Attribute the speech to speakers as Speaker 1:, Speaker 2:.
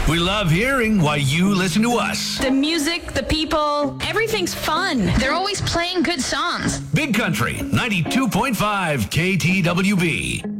Speaker 1: We love hearing why you listen to us.
Speaker 2: The music, the people, everything's fun.
Speaker 3: They're always playing good songs.
Speaker 1: Big Country, 92.5 KTWB.